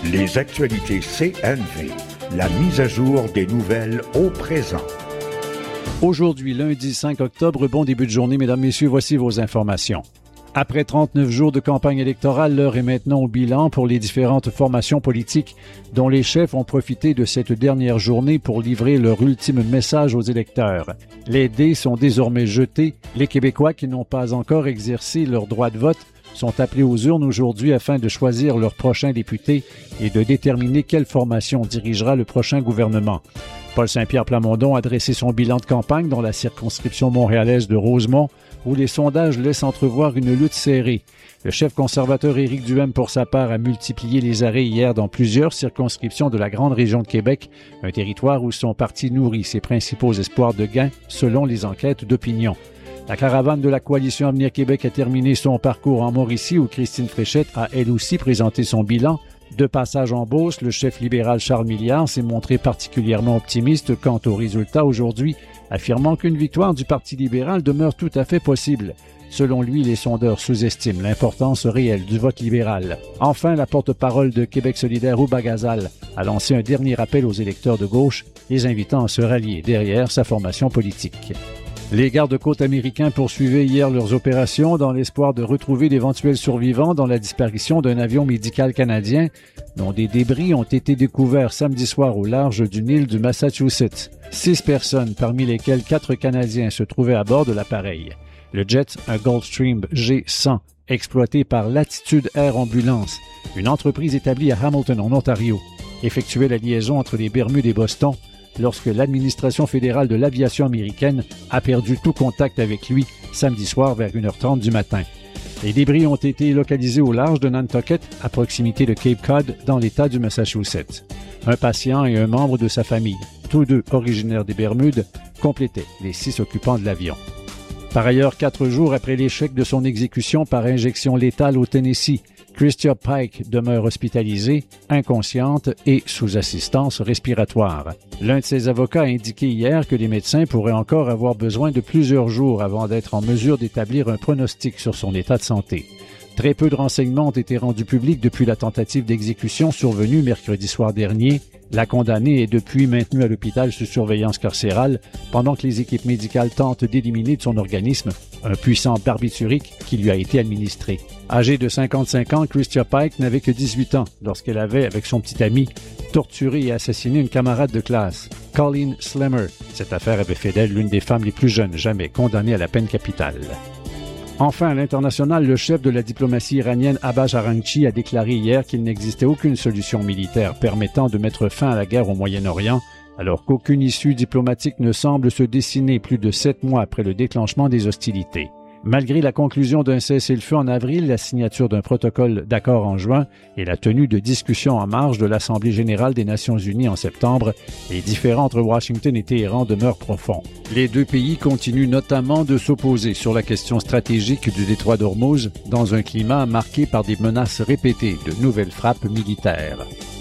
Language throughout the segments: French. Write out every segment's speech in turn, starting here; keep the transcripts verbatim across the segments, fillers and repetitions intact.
Les actualités C N V, la mise à jour des nouvelles au présent. Aujourd'hui, lundi cinq octobre, bon début de journée, mesdames, messieurs, voici vos informations. Après trente-neuf jours de campagne électorale, l'heure est maintenant au bilan pour les différentes formations politiques dont les chefs ont profité de cette dernière journée pour livrer leur ultime message aux électeurs. Les dés sont désormais jetés. Les Québécois qui n'ont pas encore exercé leur droit de vote sont appelés aux urnes aujourd'hui afin de choisir leur prochain député et de déterminer quelle formation dirigera le prochain gouvernement. Paul Saint-Pierre Plamondon a dressé son bilan de campagne dans la circonscription montréalaise de Rosemont, où les sondages laissent entrevoir une lutte serrée. Le chef conservateur Éric Duhaime, pour sa part, a multiplié les arrêts hier dans plusieurs circonscriptions de la grande région de Québec, un territoire où son parti nourrit ses principaux espoirs de gain, selon les enquêtes d'opinion. La caravane de la Coalition Avenir Québec a terminé son parcours en Mauricie, où Christine Fréchette a elle aussi présenté son bilan. De passage en Beauce, le chef libéral Charles Milliard s'est montré particulièrement optimiste quant aux résultats aujourd'hui, affirmant qu'une victoire du Parti libéral demeure tout à fait possible. Selon lui, les sondeurs sous-estiment l'importance réelle du vote libéral. Enfin, la porte-parole de Québec solidaire, Ouba Ghazal, a lancé un dernier appel aux électeurs de gauche, les invitant à se rallier derrière sa formation politique. Les gardes-côtes américains poursuivaient hier leurs opérations dans l'espoir de retrouver d'éventuels survivants dans la disparition d'un avion médical canadien dont des débris ont été découverts samedi soir au large d'une île du Massachusetts. Six personnes, parmi lesquelles quatre Canadiens, se trouvaient à bord de l'appareil. Le jet, un Gulfstream G cent, exploité par Latitude Air Ambulance, une entreprise établie à Hamilton, en Ontario, effectuait la liaison entre les Bermudes et Boston lorsque l'administration fédérale de l'aviation américaine a perdu tout contact avec lui samedi soir vers une heure trente du matin. Les débris ont été localisés au large de Nantucket, à proximité de Cape Cod, dans l'État du Massachusetts. Un patient et un membre de sa famille, tous deux originaires des Bermudes, complétaient les six occupants de l'avion. Par ailleurs, quatre jours après l'échec de son exécution par injection létale au Tennessee, Christia Pike demeure hospitalisée, inconsciente et sous assistance respiratoire. L'un de ses avocats a indiqué hier que les médecins pourraient encore avoir besoin de plusieurs jours avant d'être en mesure d'établir un pronostic sur son état de santé. Très peu de renseignements ont été rendus publics depuis la tentative d'exécution survenue mercredi soir dernier. La condamnée est depuis maintenue à l'hôpital sous surveillance carcérale pendant que les équipes médicales tentent d'éliminer de son organisme un puissant barbiturique qui lui a été administré. Âgée de cinquante-cinq ans, Christia Pike n'avait que dix-huit ans lorsqu'elle avait, avec son petit ami, torturé et assassiné une camarade de classe, Colleen Slemmer. Cette affaire avait fait d'elle l'une des femmes les plus jeunes jamais condamnées à la peine capitale. Enfin, à l'international, le chef de la diplomatie iranienne Abbas Araghchi a déclaré hier qu'il n'existait aucune solution militaire permettant de mettre fin à la guerre au Moyen-Orient, alors qu'aucune issue diplomatique ne semble se dessiner plus de sept mois après le déclenchement des hostilités. Malgré la conclusion d'un cessez-le-feu en avril, la signature d'un protocole d'accord en juin et la tenue de discussions en marge de l'Assemblée générale des Nations unies en septembre, les différends entre Washington et Téhéran demeurent profonds. Les deux pays continuent notamment de s'opposer sur la question stratégique du détroit d'Ormuz dans un climat marqué par des menaces répétées de nouvelles frappes militaires.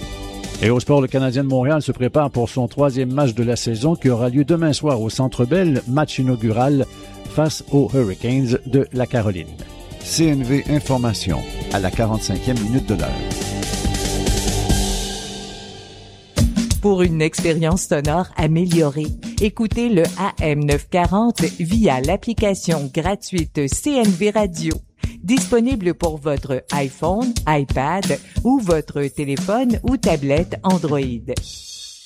Et au sport, le Canadien de Montréal se prépare pour son troisième match de la saison qui aura lieu demain soir au Centre Bell, match inaugural face aux Hurricanes de la Caroline. C N V Information, à la quarante-cinquième minute de l'heure. Pour une expérience sonore améliorée, écoutez le A M neuf cent quarante via l'application gratuite C N V Radio. Disponible pour votre iPhone, iPad ou votre téléphone ou tablette Android.